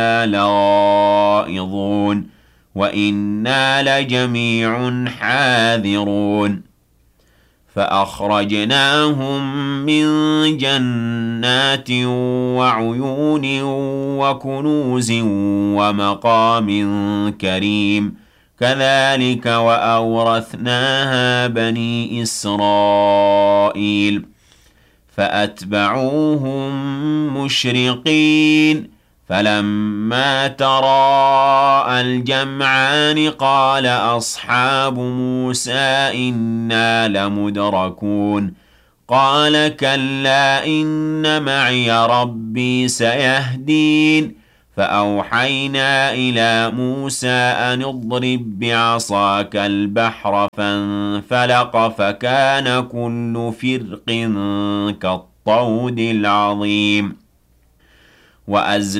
لغائظون وإنا لجميع حاذرون فأخرجناهم من جنات وعيون وكنوز ومقام كريم كذلك وأورثناها بني إسرائيل فأتبعوهم مشرقين فلما تراءى الجمعان قال أصحاب موسى إنا لمدركون قال كلا إن معي ربي سيهدين فأوحينا إلى موسى أن اضرب بعصاك البحر فانفلق فكان كل فرق كالطود العظيم